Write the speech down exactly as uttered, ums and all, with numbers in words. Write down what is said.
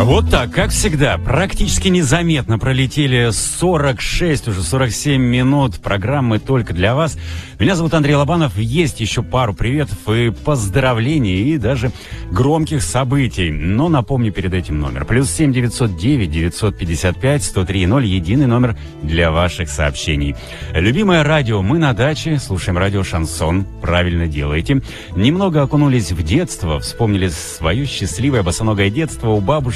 Вот так, как всегда, практически незаметно пролетели сорок шесть, уже сорок семь минут программы только для вас. Меня зовут Андрей Лобанов. Есть еще пару приветов и поздравлений, и даже громких событий. Но напомню перед этим номер. Плюс семь девятьсот девять девятьсот пятьдесят пять сто три ноль. Единый номер для ваших сообщений. Любимое радио. Мы на даче. Слушаем радио «Шансон». Правильно делаете. Немного окунулись в детство. Вспомнили свое счастливое босоногое детство у бабушки.